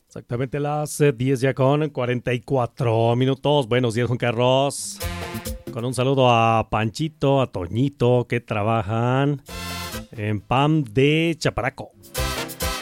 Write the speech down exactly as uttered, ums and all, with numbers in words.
Exactamente las eh, diez ya con cuarenta y cuatro minutos. Buenos días, Juan Carlos. Con un saludo a Panchito, a Toñito, que trabajan en P A M de Chaparaco.